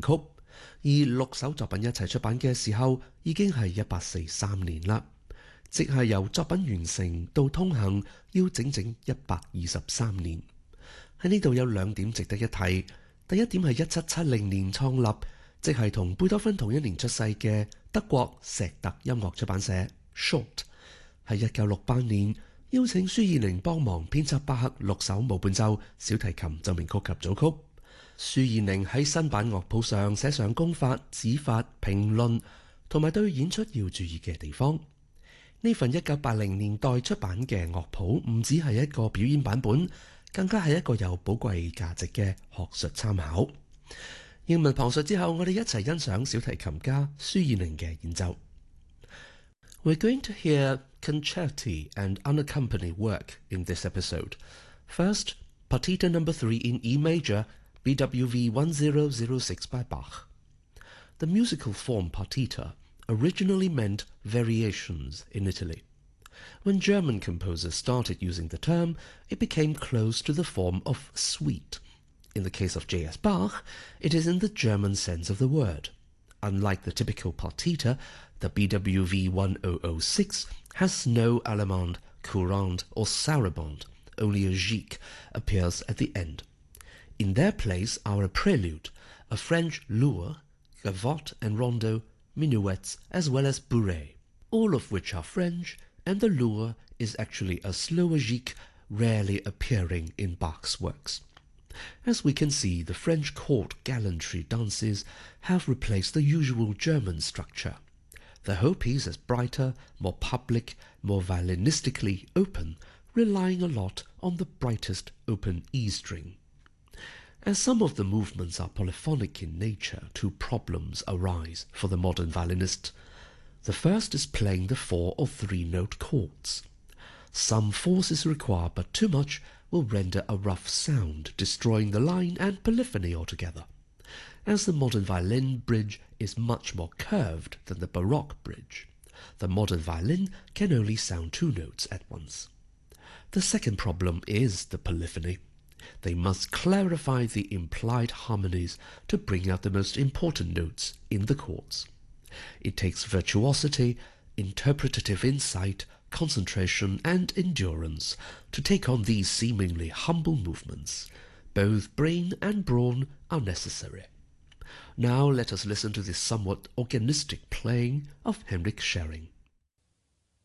曲，而6首作品一齊出版嘅時候已經係1843年啦，即係由作品完成到通行要整整123年。喺呢度有2點值得一提。第一點係1770年創立，即係同貝多芬同一年出世嘅德國石特音樂出版社 Schott， 喺1968年邀請舒爾寧幫忙編輯巴赫6首無伴奏小提琴奏鳴曲及組曲。舒爾寧喺新版樂譜上寫上功法、指法、評論同埋對演出要注意嘅地方。呢份1980年代出版嘅樂譜唔只係一個表演版本，更加係一個有寶貴價值嘅學術參考。英文旁述之後，我哋一齊欣賞小提琴家舒爾寧嘅演奏。We're going to hear concerti and unaccompanied work in this episode. First, Partita No. 3 in E major, BWV 1006 by Bach. The musical form partita originally meant variations in Italy. When German composers started using the term, it became close to the form of suite. In the case of J.S. Bach, it is in the German sense of the word. Unlike the typical partita, the BWV 1006 has no allemande, courante, or sarabande. Only a gigue appears at the end. In their place are a prelude, a French lour, gavotte and rondo, minuets, as well as bourrées, all of which are French, and the lour is actually a slower gigue rarely appearing in Bach's works. As we can see, the French court gallantry dances have replaced the usual German structure. The whole piece is brighter, more public, more violinistically open, relying a lot on the brightest open E string. As some of the movements are polyphonic in nature, 2 problems arise for the modern violinist. The first is playing the 4 or 3-note chords. Some force is required, but too much will render a rough sound, destroying the line and polyphony altogether. As the modern violin bridge is much more curved than the Baroque bridge, the modern violin can only sound 2 notes at once. The second problem is the polyphony. They must clarify the implied harmonies to bring out the most important notes in the chords. It takes virtuosity, interpretative insight, concentration, and endurance to take on these seemingly humble movements. Both brain and brawn are necessary. Now let us listen to this somewhat organistic playing of Henrik Schering.